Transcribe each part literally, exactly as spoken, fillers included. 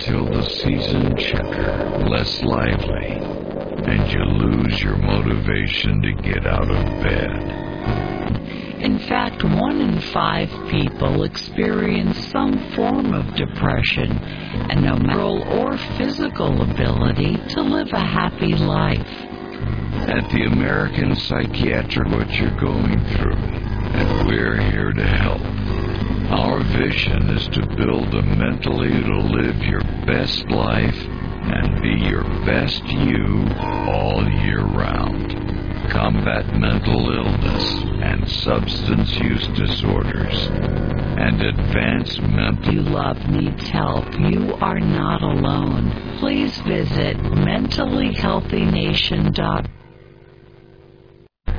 until the seasoned checker less lively, and you lose your motivation to get out of bed. In fact, one in five people experience some form of depression and no mental or physical ability to live a happy life. At the American Psychiatric, what you're going through, and we're here to help. Our vision is to build a mentally to live your best life and be your best you all year round. Combat mental illness and substance use disorders, and advance mental... You love needs help. You are not alone. Please visit mentally healthy nation dot com.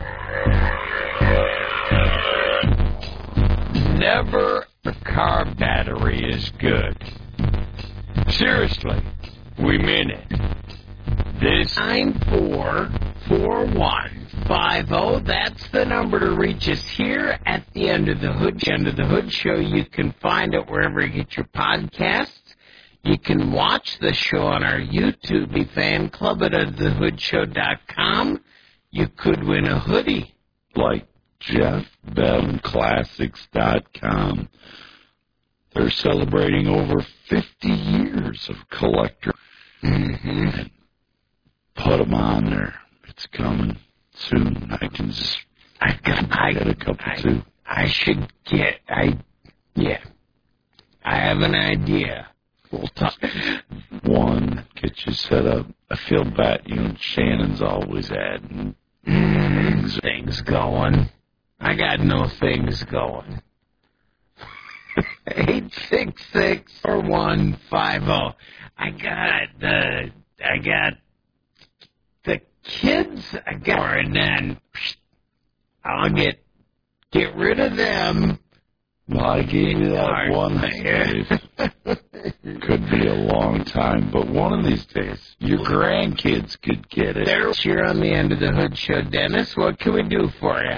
Never a car battery is good. Seriously, we mean it. This nine four four one five zero. That's the number to reach us here at the End of the Hood. End of the Hood Show. You can find it wherever you get your podcasts. You can watch the show on our YouTube fan club at end of the hood show dot com. You could win a hoodie. Like Jeff Bev Classics dot com. They're celebrating over fifty years of collector. Mm-hmm. Put them on there. It's coming soon. I can just I got I get a couple I, too. I should get I yeah. I have an idea. We'll talk. One, get you set up. I feel bad. You know, Shannon's always adding mm, things. things going. I got no things going. Eight six six four one five zero. I got the I got the kids. I got and then I'll get get rid of them. Well, I gave you that one slave. Could be a long time, but one of these days, your grandkids could get it. There's here on the End of the Hood Show, Dennis. What can we do for you?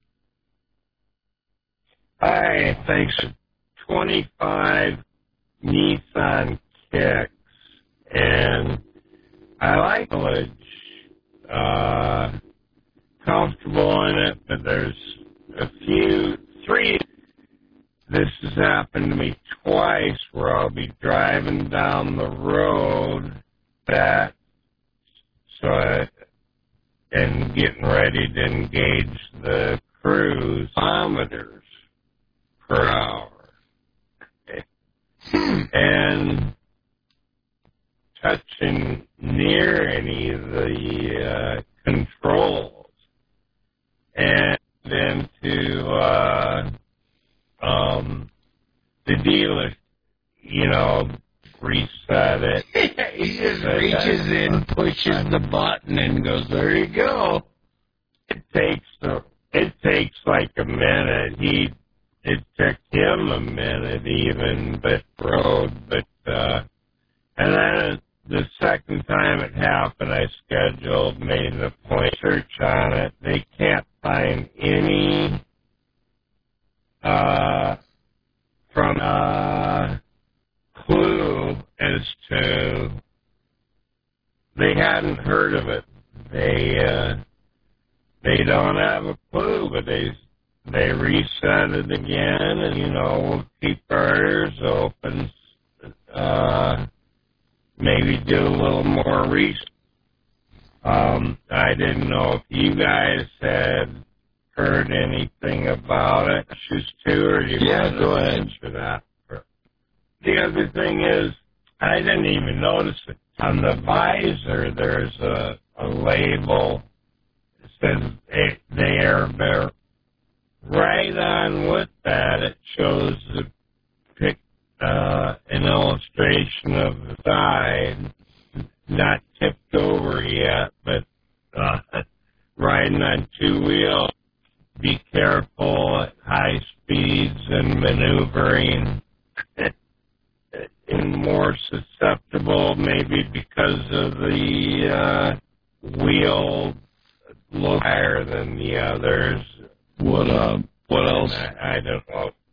Hi, thanks. twenty-five Nissan Kicks, and I like mileage. Uh, comfortable in it, but there's a few, three. This has happened to me twice where I'll be driving down the road that, so I, and getting ready to engage the cruise kilometers per hour. And touching near any of the uh, controls, and then to uh, um, the dealer, you know, reset it. He just reaches in, pushes the button, and goes, "There you go." It takes a, it takes like a minute. He it took him a minute even, but road, but uh, and then the second time it happened, I scheduled, made an appointment, search on it. They can't find any uh, from uh, clue as to they hadn't heard of it. They uh, they don't have a clue, but they they reset it again, and you know we'll keep our ears open. Uh, maybe do a little more research. Um, I didn't know if you guys had heard anything about it. Just too, or you Yeah, wanted go to ahead. mention that. The other thing is, I didn't even notice it. On the visor, there's a, a label that says a- the air bear. Right on with that, it shows the pic, uh, an illustration of the side, not tipped over yet, but uh, riding on two wheels. Be careful at high speeds and maneuvering. And more susceptible, maybe because of the uh, wheel look higher than the others. What uh? What else? I, I don't know.